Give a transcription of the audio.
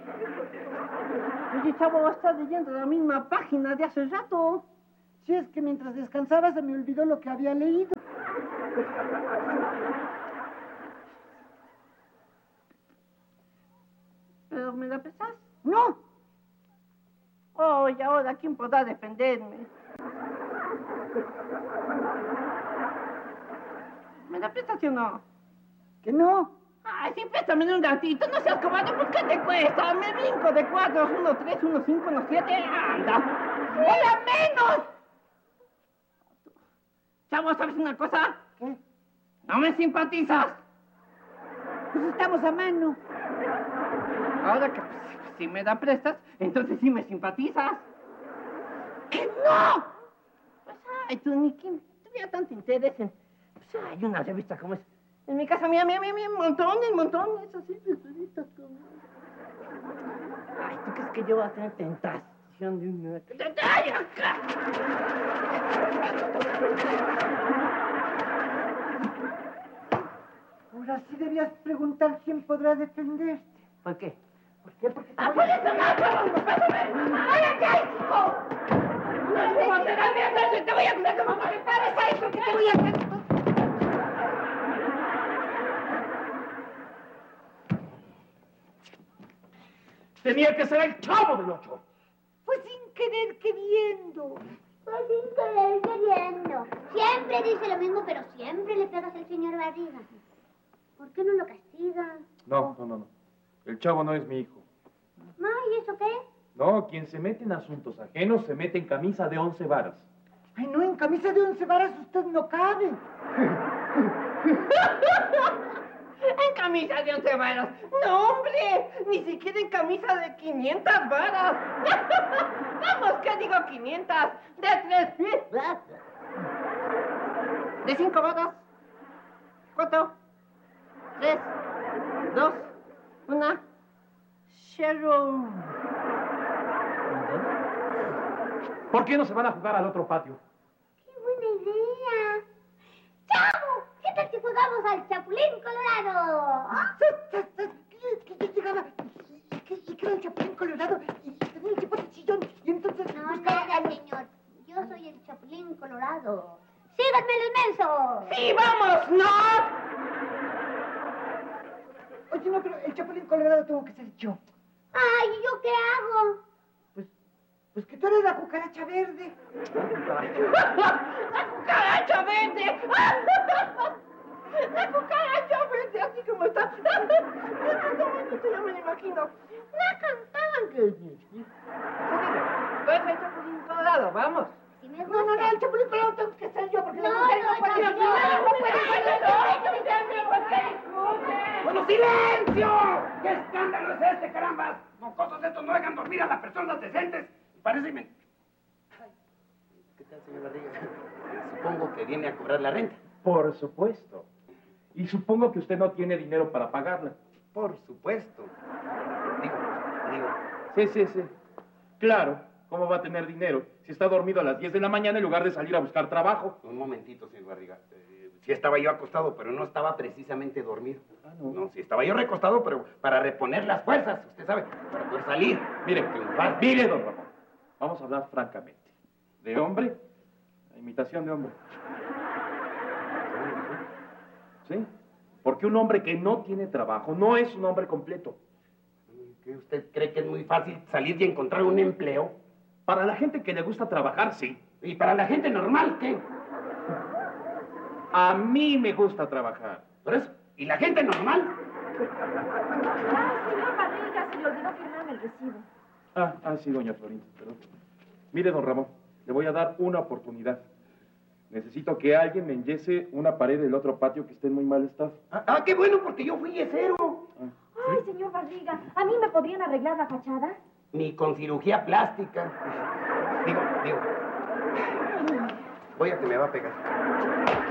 Oye, chavo, estás leyendo la misma página de hace rato. Si es que mientras descansaba se me olvidó lo que había leído. ¿Pero me la prestas? ¡No! Oh, y ahora, ¿quién podrá defenderme? ¿Me la prestas sí o no? ¿Que no? Ay, sí, préstame un ratito, no seas cobarde, ¿por qué te cuesta? Me brinco de 4, 1, 3, 1, 5, 1, 7, anda. ¡Era menos! Chavo, ¿sabes una cosa? ¿Qué? No me simpatizas. Pues estamos a mano. Ahora que si me la prestas, entonces sí me simpatizas. ¡Que no! Pues, ay, tú ni quien tuviera tanto interés en... Pues, hay una revista como esa. En mi casa, mira, montones, así, revistas como... Ay, ¿tú crees que yo voy a tener tentación de una... ¡Ay, acá! Ahora sí debías preguntar quién podrá defenderte. ¿Por qué? ¿Por qué? Porque te ¡Ah, voy por a... eso no! ¡Pásame! ¡Ay, acá, chico! ¡Te voy a hacer como que te pares ahí, porque te voy a hacer... Tenía que ser el Chavo del Ocho. Pues sin querer queriendo. Pues sin querer queriendo. Siempre dice lo mismo, pero siempre le pegas al señor Barriga. ¿Por qué no lo castiga? No. El Chavo no es mi hijo. Ma, ¿y eso qué? No, quien se mete en asuntos ajenos se mete en camisa de 11 varas. Ay, no, en camisa de 11 varas usted no cabe. En camisa de 11 varas. No, hombre, ni siquiera en camisa de 500 varas. Vamos, ¿qué digo 500? De 3. De 5 varas. ¿Cuánto? 3, 2, 1. Sharon. ¿Por qué no se van a jugar al otro patio? ¡Qué buena idea! ¡Chavo! ¿Qué tal si jugamos al Chapulín Colorado? Que yo llegaba y que era un chapulín colorado y tenía un tipo de chillón y entonces... No, nada, señor. Yo soy el Chapulín Colorado. ¡Síganme los mensos! ¡Sí, vamos! ¡No! Oye, no, pero el chapulín colorado tengo que ser yo. ¡Ay, ¿y yo qué hago? Pues que tú eres la cucaracha verde. ¡La cucaracha verde! ¡La cucaracha verde! Así como está. Ya me lo imagino. La cantante. Tú eres el Chapulín Colorado, vamos. Si me No, gusta. el chapulín colorado tengo que ser yo porque No, la mujer no puede... ¡Bueno, silencio! ¿Qué escándalo es este, carambas? Mocosos estos no dejan dormir a las personas decentes. Parece... ¿Qué tal, señor Barriga? Supongo que viene a cobrar la renta. Por supuesto. Y supongo que usted no tiene dinero para pagarla. Por supuesto. Digo. Sí. Claro. ¿Cómo va a tener dinero si está dormido a las 10 de la mañana en lugar de salir a buscar trabajo? Un momentito, señor Barriga. Sí estaba yo acostado, pero no estaba precisamente dormido. No. Sí estaba yo recostado, pero para reponer las fuerzas, usted sabe, para poder salir. Mire, don Ramón. Vamos a hablar francamente. De hombre a imitación de hombre. ¿Sí? Porque un hombre que no tiene trabajo no es un hombre completo. ¿Qué usted cree que es muy fácil salir y encontrar un empleo? Para la gente que le gusta trabajar, sí. ¿Y para la gente normal, qué? A mí me gusta trabajar. ¿Por eso? ¿Y la gente normal? Señor Barriga, se le olvidó firmarme el recibo. Sí, doña Florinda, perdón. Mire, don Ramón, le voy a dar una oportunidad. Necesito que alguien me enyese una pared del otro patio que esté en muy mal estado. Qué bueno, porque yo fui yesero. Ay, señor Barriga, ¿a mí me podrían arreglar la fachada? Ni con cirugía plástica. Digo. Voy a que me va a pegar.